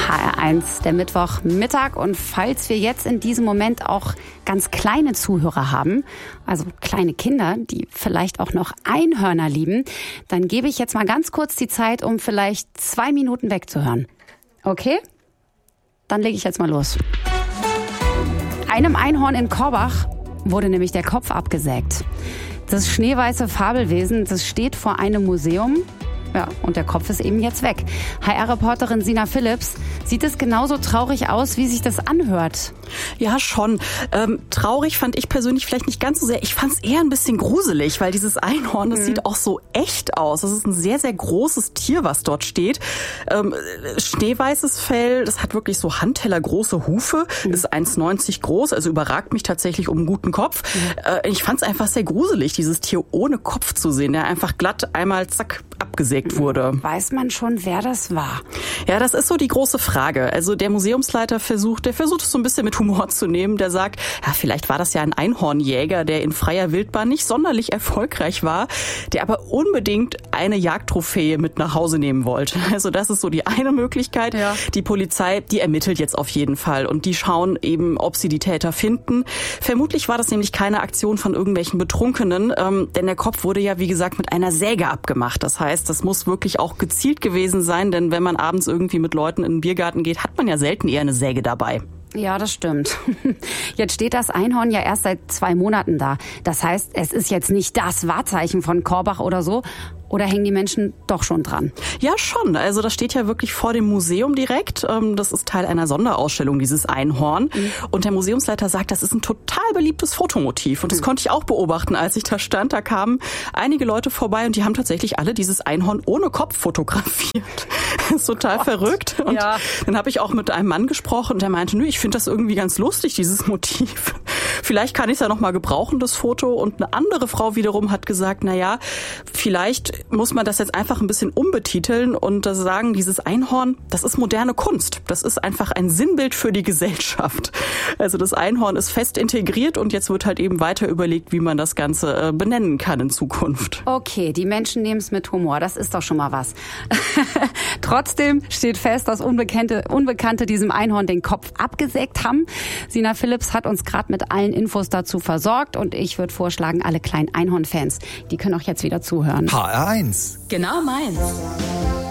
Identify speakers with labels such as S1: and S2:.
S1: HR1, der Mittwochmittag. Und falls wir jetzt in diesem Moment auch ganz kleine Zuhörer haben, also kleine Kinder, die vielleicht auch noch Einhörner lieben, dann gebe ich jetzt mal ganz kurz die Zeit, um vielleicht 2 Minuten wegzuhören. Okay? Dann lege ich jetzt mal los. Einem Einhorn in Korbach wurde nämlich der Kopf abgesägt. Das schneeweiße Fabelwesen, das steht vor einem Museum. Ja, und der Kopf ist eben jetzt weg. HR-Reporterin Sina Phillips, sieht es genauso traurig aus, wie sich das anhört?
S2: Ja, schon. Traurig fand ich persönlich vielleicht nicht ganz so sehr. Ich fand es eher ein bisschen gruselig, weil dieses Einhorn, das sieht auch so echt aus. Das ist ein sehr, sehr großes Tier, was dort steht. Schneeweißes Fell, das hat wirklich so handtellergroße Hufe, ist 1,90 groß, also überragt mich tatsächlich um einen guten Kopf. Ich fand es einfach sehr gruselig, dieses Tier ohne Kopf zu sehen, der einfach glatt einmal zack abgesägt wurde.
S1: Weiß man schon, wer das war?
S2: Ja, das ist so die große Frage. Also der Museumsleiter versucht es so ein bisschen mit Humor zu nehmen. Der sagt, ja, vielleicht war das ja ein Einhornjäger, der in freier Wildbahn nicht sonderlich erfolgreich war, der aber unbedingt eine Jagdtrophäe mit nach Hause nehmen wollte. Also das ist so die eine Möglichkeit. Ja. Die Polizei, die ermittelt jetzt auf jeden Fall und die schauen eben, ob sie die Täter finden. Vermutlich war das nämlich keine Aktion von irgendwelchen Betrunkenen, denn der Kopf wurde ja, wie gesagt, mit einer Säge abgemacht. Das heißt, das muss wirklich auch gezielt gewesen sein, denn wenn man abends irgendwie mit Leuten in den Biergarten geht, hat man ja selten eher eine Säge dabei.
S1: Ja, das stimmt. Jetzt steht das Einhorn ja erst seit 2 Monaten da. Das heißt, es ist jetzt nicht das Wahrzeichen von Korbach oder so. Oder hängen die Menschen doch schon dran?
S2: Ja, schon. Also das steht ja wirklich vor dem Museum direkt. Das ist Teil einer Sonderausstellung, dieses Einhorn. Und der Museumsleiter sagt, das ist ein total beliebtes Fotomotiv. Und das konnte ich auch beobachten, als ich da stand. Da kamen einige Leute vorbei und die haben tatsächlich alle dieses Einhorn ohne Kopf fotografiert. Das ist total verrückt. Und dann habe ich auch mit einem Mann gesprochen und der meinte, nö, ich finde das irgendwie ganz lustig, dieses Motiv. Vielleicht kann ich es ja noch mal gebrauchen, das Foto. Und eine andere Frau wiederum hat gesagt, na ja, vielleicht muss man das jetzt einfach ein bisschen umbetiteln und sagen, dieses Einhorn, das ist moderne Kunst. Das ist einfach ein Sinnbild für die Gesellschaft. Also das Einhorn ist fest integriert und jetzt wird halt eben weiter überlegt, wie man das Ganze benennen kann in Zukunft.
S1: Okay, die Menschen nehmen es mit Humor. Das ist doch schon mal was. Trotzdem steht fest, dass Unbekannte diesem Einhorn den Kopf abgesägt haben. Sina Phillips hat uns gerade mit allen Infos dazu versorgt und ich würde vorschlagen, alle kleinen Einhorn-Fans, die können auch jetzt wieder zuhören.
S3: HR1.
S4: Genau meins.